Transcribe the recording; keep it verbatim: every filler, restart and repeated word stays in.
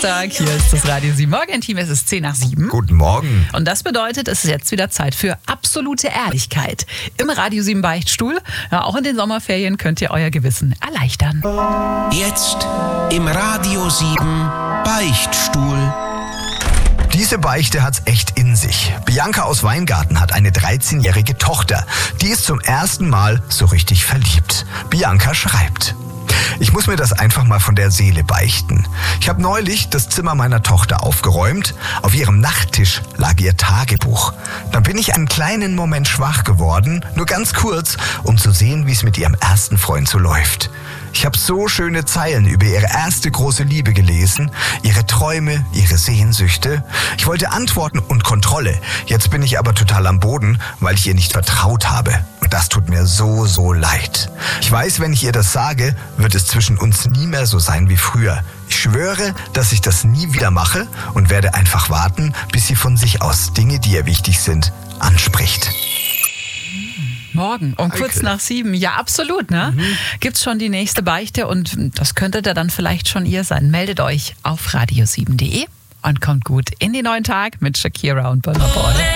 Donnerstag. Hier ist das Radio sieben Morgen-Team. Es ist zehn nach sieben. Guten Morgen. Und das bedeutet, es ist jetzt wieder Zeit für absolute Ehrlichkeit. Im Radio sieben Beichtstuhl. Ja, auch in den Sommerferien könnt ihr euer Gewissen erleichtern. Jetzt im Radio sieben Beichtstuhl. Diese Beichte hat's echt in sich. Bianca aus Weingarten hat eine dreizehnjährige Tochter. Die ist zum ersten Mal so richtig verliebt. Bianca schreibt: Ich muss mir das einfach mal von der Seele beichten. Ich habe neulich das Zimmer meiner Tochter aufgeräumt. Auf ihrem Nachttisch lag ihr Tagebuch. Dann bin ich einen kleinen Moment schwach geworden, nur ganz kurz, um zu sehen, wie es mit ihrem ersten Freund so läuft. Ich habe so schöne Zeilen über ihre erste große Liebe gelesen, ihre Träume, ihre Sehnsüchte. Ich wollte Antworten und Kontrolle. Jetzt bin ich aber total am Boden, weil ich ihr nicht vertraut habe. Und das tut mir so, so leid. Ich weiß, wenn ich ihr das sage, wird es zwischen uns nie mehr so sein wie früher. Ich schwöre, dass ich das nie wieder mache und werde einfach warten, bis sie von sich aus Dinge, die ihr wichtig sind, anspricht. Morgen um Danke. kurz nach sieben. Ja, absolut, ne? Mhm. Gibt's schon die nächste Beichte und das könnte da dann vielleicht schon ihr sein. Meldet euch auf radio sieben punkt de und kommt gut in den neuen Tag mit Shakira und Burna Boy.